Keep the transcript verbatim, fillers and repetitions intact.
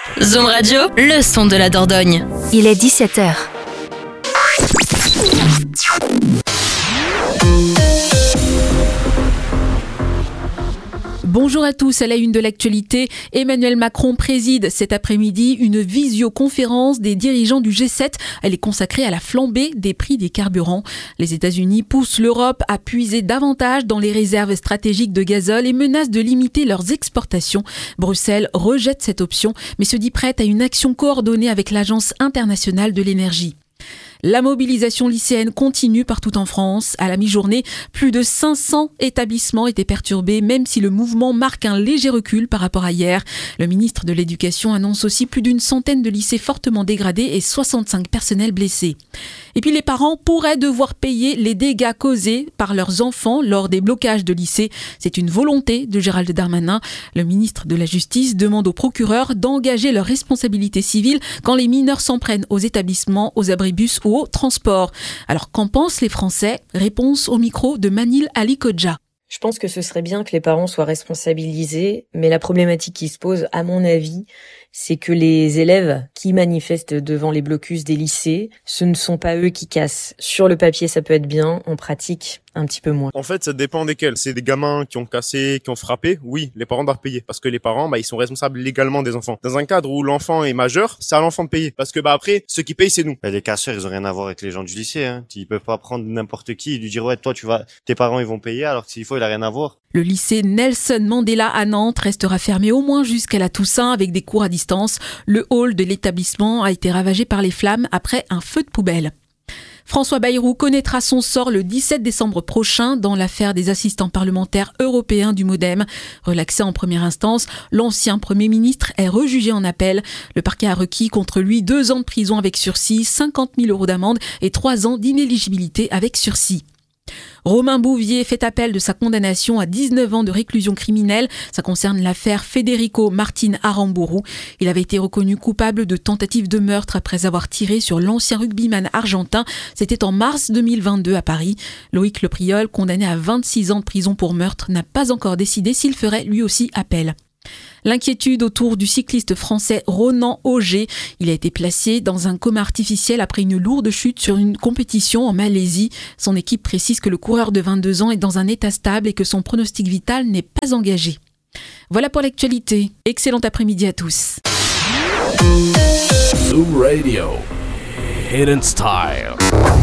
Zoom Radio, le son de la Dordogne. Il est dix-sept heures. Bonjour à tous, à la une de l'actualité, Emmanuel Macron préside cet après-midi une visioconférence des dirigeants du G sept. Elle est consacrée à la flambée des prix des carburants. Les États-Unis poussent l'Europe à puiser davantage dans les réserves stratégiques de gazole et menacent de limiter leurs exportations. Bruxelles rejette cette option, mais se dit prête à une action coordonnée avec l'Agence internationale de l'énergie. La mobilisation lycéenne continue partout en France. À la mi-journée, plus de cinq cents établissements étaient perturbés, même si le mouvement marque un léger recul par rapport à hier. Le ministre de l'Éducation annonce aussi plus d'une centaine de lycées fortement dégradés et soixante-cinq personnels blessés. Et puis les parents pourraient devoir payer les dégâts causés par leurs enfants lors des blocages de lycées. C'est une volonté de Gérald Darmanin. Le ministre de la Justice demande aux procureurs d'engager leurs responsabilités civiles quand les mineurs s'en prennent aux établissements, aux abribus ou au transport. Alors qu'en pensent les Français ? Réponse au micro de Manil Ali Kodja. Je pense que ce serait bien que les parents soient responsabilisés, mais la problématique qui se pose, à mon avis, c'est que les élèves qui manifestent devant les blocus des lycées, ce ne sont pas eux qui cassent. Sur le papier, ça peut être bien, en pratique, un petit peu moins. En fait, ça dépend desquels. C'est des gamins qui ont cassé, qui ont frappé. Oui, les parents doivent payer. Parce que les parents, bah, ils sont responsables légalement des enfants. Dans un cadre où l'enfant est majeur, c'est à l'enfant de payer. Parce que, bah, après, ceux qui payent, c'est nous. Bah, les casseurs, ils ont rien à voir avec les gens du lycée, hein. Ils peuvent pas prendre n'importe qui et lui dire, ouais, toi, tu vas, tes parents, ils vont payer, alors que s'il faut, il a rien à voir. Le lycée Nelson Mandela à Nantes restera fermé au moins jusqu'à la Toussaint avec des cours à distance. Le hall de l'établissement a été ravagé par les flammes après un feu de poubelle. François Bayrou connaîtra son sort le dix-sept décembre prochain dans l'affaire des assistants parlementaires européens du MoDem. Relaxé en première instance, l'ancien Premier ministre est rejugé en appel. Le parquet a requis contre lui deux ans de prison avec sursis, cinquante mille euros d'amende et trois ans d'inéligibilité avec sursis. Romain Bouvier fait appel de sa condamnation à dix-neuf ans de réclusion criminelle. Ça concerne l'affaire Federico Martin Aramburu. Il avait été reconnu coupable de tentative de meurtre après avoir tiré sur l'ancien rugbyman argentin. C'était en mars deux mille vingt-deux à Paris. Loïc Lepriol, condamné à vingt-six ans de prison pour meurtre, n'a pas encore décidé s'il ferait lui aussi appel. L'inquiétude autour du cycliste français Ronan Auger. Il a été placé dans un coma artificiel après une lourde chute sur une compétition en Malaisie. Son équipe précise que le coureur de vingt-deux ans est dans un état stable et que son pronostic vital n'est pas engagé. Voilà pour l'actualité. Excellent après-midi à tous. Zoom Radio. Hidden Style.